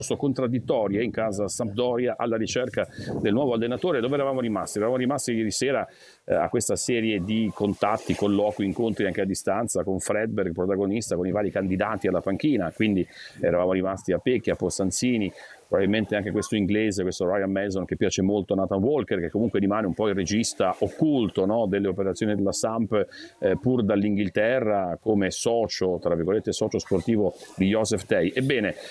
contraddittorie in casa Sampdoria alla ricerca del nuovo allenatore. Dove eravamo rimasti? Eravamo rimasti ieri sera a questa serie di contatti, colloqui, incontri anche a distanza con Fredberg, protagonista, con i vari candidati alla panchina, quindi eravamo rimasti a Pecchi, a Postanzini, probabilmente anche questo inglese, questo Ryan Mason, che piace molto a Nathan Walker, che comunque rimane un po' il regista occulto, no, delle operazioni della Samp, pur dall'Inghilterra, come socio, tra virgolette, socio sportivo di Joseph Tei. Ebbene,